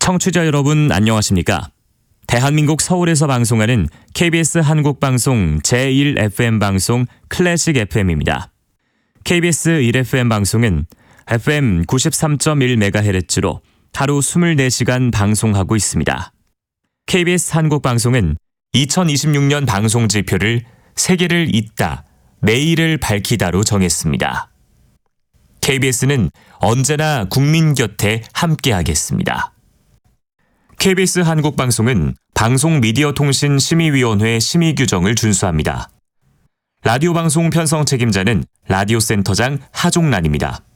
청취자 여러분 안녕하십니까? 대한민국 서울에서 방송하는 KBS 한국방송 제1FM 방송 클래식 FM입니다. KBS 1FM 방송은 FM 93.1MHz로 하루 24시간 방송하고 있습니다. KBS 한국방송은 2026년 방송 지표를 세계를 잇다, 내일을 밝히다로 정했습니다. KBS는 언제나 국민 곁에 함께하겠습니다. KBS 한국방송은 방송미디어통신심의위원회 심의 규정을 준수합니다. 라디오 방송 편성 책임자는 라디오 센터장 하종란입니다.